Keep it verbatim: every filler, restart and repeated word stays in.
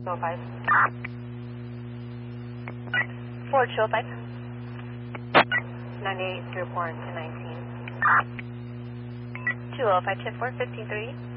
two oh five. Ford two oh five. ninety-eight, three oh four, and two nineteen. two oh five, ten four, fifteen three.